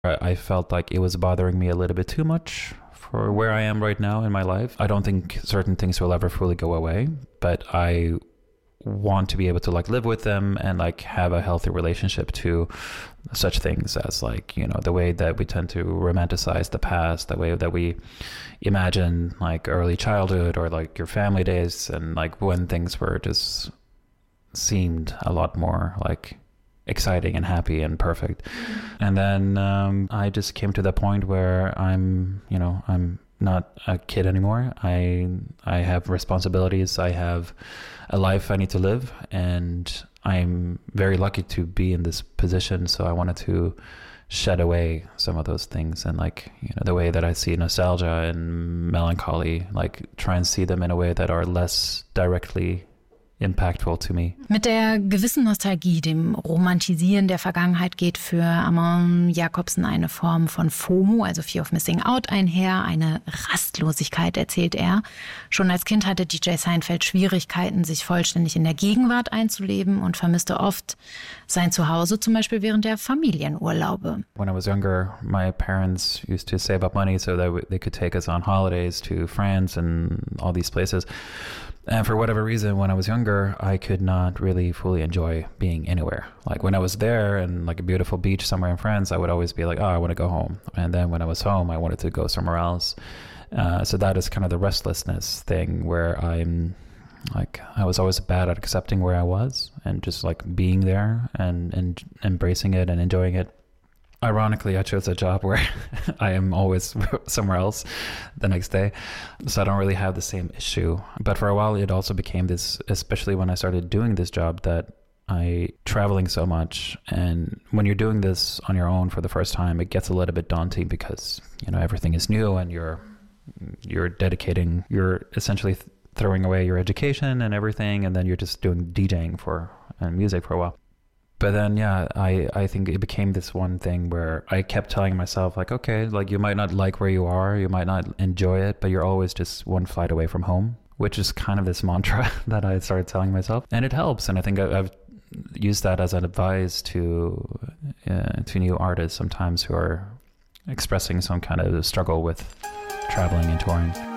I felt like it was bothering me a little bit too much for where I am right now in my life. I don't think certain things will ever fully go away, but I want to be able to like live with them and like have a healthy relationship to such things as like, you know, the way that we tend to romanticize the past, the way that we imagine like early childhood or like your family days, and like when things were just seemed a lot more like exciting and happy and perfect. And then I just came to the point where I'm not a kid anymore. I have responsibilities. I have a life I need to live, and I'm very lucky to be in this position. So I wanted to shed away some of those things, and like, you know, the way that I see nostalgia and melancholy, like try and see them in a way that are less directly impactful to me. Mit der gewissen Nostalgie, dem Romantisieren der Vergangenheit, geht für Amon Jakobsen eine Form von FOMO, also Fear of Missing Out, einher, eine Rastlosigkeit, erzählt er. Schon als Kind hatte DJ Seinfeld Schwierigkeiten, sich vollständig in der Gegenwart einzuleben und vermisste oft sein Zuhause, zum Beispiel während der Familienurlaube. When I was younger, my parents used to save up money so that they could take us on holidays to France and all these places. And for whatever reason, when I was younger, I could not really fully enjoy being anywhere. Like when I was there and like a beautiful beach somewhere in France, I would always be like, oh, I want to go home. And then when I was home, I wanted to go somewhere else. So that is kind of the restlessness thing where I'm like, I was always bad at accepting where I was and just like being there and embracing it and enjoying it. Ironically, I chose a job where I am always somewhere else the next day, so I don't really have the same issue. But for a while, it also became this, especially when I started doing this job, that traveling so much, and when you're doing this on your own for the first time, it gets a little bit daunting because, you know, everything is new and you're essentially throwing away your education and everything, and then you're just doing DJing and music for a while. But then, yeah, I think it became this one thing where I kept telling myself, like, okay, like you might not like where you are, you might not enjoy it, but you're always just one flight away from home, which is kind of this mantra that I started telling myself. And it helps. And I think I've used that as an advice to new artists sometimes who are expressing some kind of struggle with traveling and touring.